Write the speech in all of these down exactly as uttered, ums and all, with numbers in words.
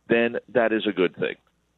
then that is a good thing.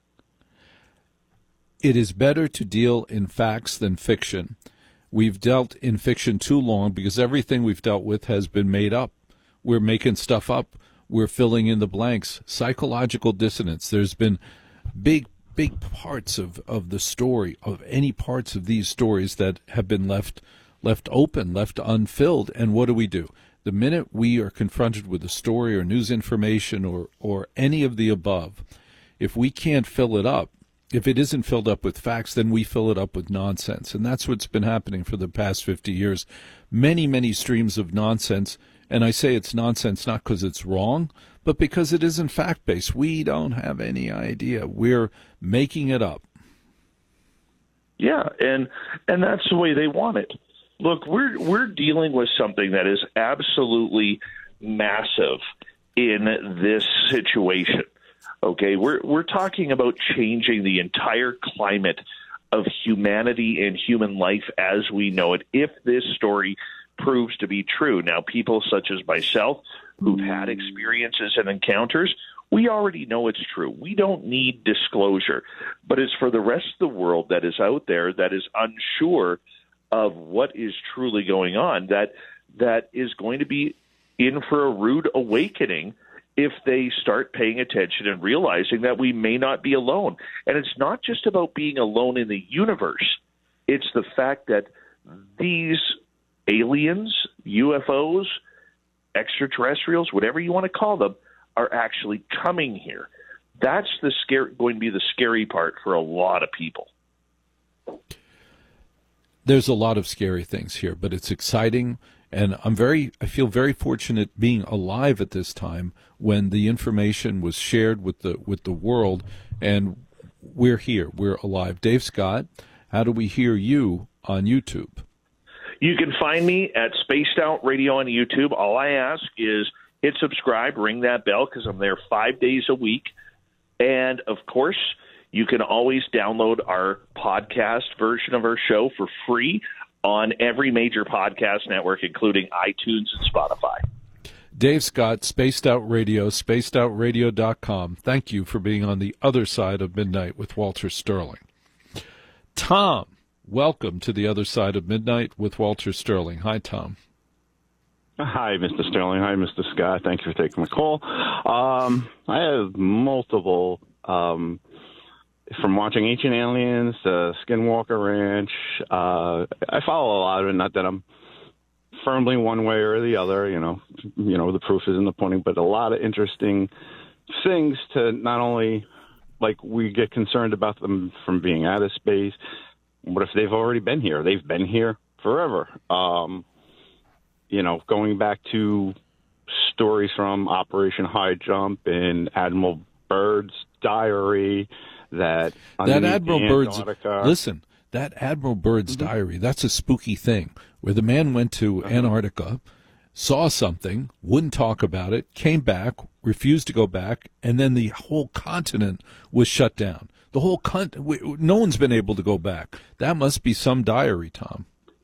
It is better to deal in facts than fiction. We've dealt in fiction too long because everything we've dealt with has been made up. We're making stuff up. We're filling in the blanks. Psychological dissonance. There's been big, big parts of, of the story, of any parts of these stories that have been left left open, left unfilled. And what do we do? The minute we are confronted with a story or news information or, or any of the above, if we can't fill it up, if it isn't filled up with facts, then we fill it up with nonsense. And that's what's been happening for the past fifty years. Many, many streams of nonsense. And I say it's nonsense not because it's wrong, but because it isn't fact-based. We don't have any idea. We're making it up. Yeah, and and that's the way they want it. Look, we're we're dealing with something that is absolutely massive in this situation. Okay, we're we're talking about changing the entire climate of humanity and human life as we know it if this story proves to be true. Now, people such as myself who've had experiences and encounters, we already know it's true. We don't need disclosure. But it's for the rest of the world that is out there that is unsure of what is truly going on, that that is going to be in for a rude awakening if they start paying attention and realizing that we may not be alone. And it's not just about being alone in the universe. It's the fact that these aliens, U F Os, extraterrestrials, whatever you want to call them, are actually coming here. That's the scare, going to be the scary part for a lot of people. There's a lot of scary things here, but it's exciting. And I'm very, I feel very fortunate being alive at this time when the information was shared with the with the world, and we're here, we're alive. Dave Scott, how do we hear you on YouTube? You can find me at Spaced Out Radio on YouTube. All I ask is hit subscribe, ring that bell, because I'm there five days a week. And, of course, you can always download our podcast version of our show for free on every major podcast network, including iTunes and Spotify. Dave Scott, Spaced Out Radio, spaced out radio dot com. Thank you for being on the other side of midnight with Walter Sterling. Tom, welcome to the other side of midnight with Walter Sterling. Hi, Tom. Hi, Mister Sterling. Hi, Mister Scott. Thank you for taking my call. Um, I have multiple, um, from watching Ancient Aliens to Skinwalker Ranch. Uh, I follow a lot of it, not that I'm firmly one way or the other. You know, you know, the proof is in the pudding, but a lot of interesting things to not only, like, we get concerned about them from being out of space. What if they've already been here? They've been here forever. Um, you know, going back to stories from Operation High Jump and Admiral Byrd's diary, that that Admiral Byrd's Antarctica, listen, that Admiral Byrd's mm-hmm. diary, that's a spooky thing where the man went to uh-huh. Antarctica, saw something, wouldn't talk about it, came back, refused to go back, and then the whole continent was shut down. The whole con- no one's been able to go back. That must be some diary, Tom.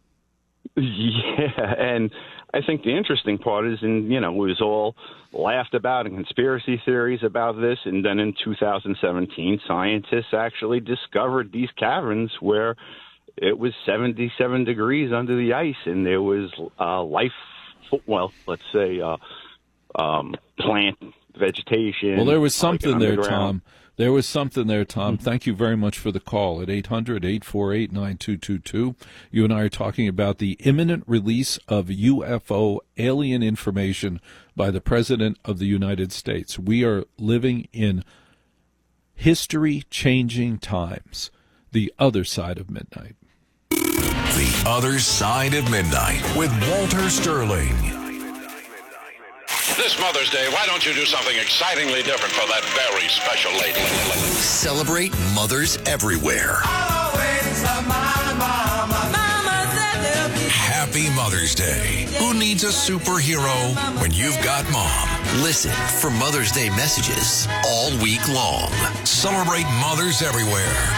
Yeah, and I think the interesting part is, and you know, it was all laughed about in conspiracy theories about this, and then in two thousand seventeen, scientists actually discovered these caverns where it was seventy-seven degrees under the ice, and there was uh, life, well, let's say uh, um, plant vegetation. Well, there was something like there, Tom. There was something there, Tom. Thank you very much for the call at eight hundred, eight four eight, nine two two two. You and I are talking about the imminent release of U F O alien information by the President of the United States. We are living in history-changing times. The other side of midnight. The other side of midnight with Walter Sterling. This Mother's Day, why don't you do something excitingly different for that very special lady? Celebrate mothers everywhere. Always love my mama. Mama said Happy Mother's Day. Who needs a superhero when you've got mom? Listen for Mother's Day messages all week long. Celebrate mothers everywhere.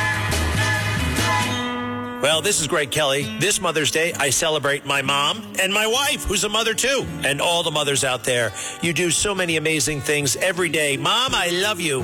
Well, this is Greg Kelly. This Mother's Day, I celebrate my mom and my wife, who's a mother too, and all the mothers out there. You do so many amazing things every day. Mom, I love you.